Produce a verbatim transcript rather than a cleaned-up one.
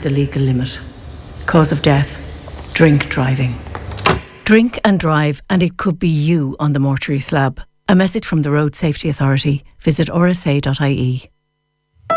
the legal limit. Cause of death, drink driving. Drink and drive and it could be you on the mortuary slab. A message from the Road Safety Authority. Visit r s a dot i e.